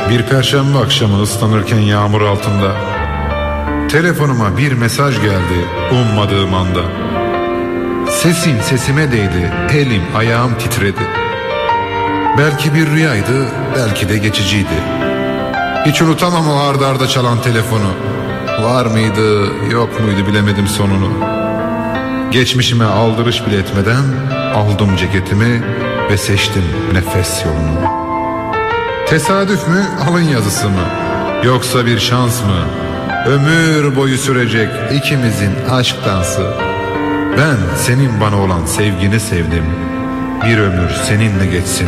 Bir perşembe akşamı ıslanırken yağmur altında telefonuma bir mesaj geldi ummadığım anda. Sesin sesime değdi, elim ayağım titredi. Belki bir rüyaydı, belki de geçiciydi. Hiç unutamam o arda arda çalan telefonu. Var mıydı, yok muydu bilemedim sonunu. Geçmişime aldırış bile etmeden aldım ceketimi ve seçtim nefes yolunu. Tesadüf mü, alın yazısı mı, yoksa bir şans mı? Ömür boyu sürecek ikimizin aşk dansı. Ben senin bana olan sevgini sevdim. Bir ömür seninle geçsin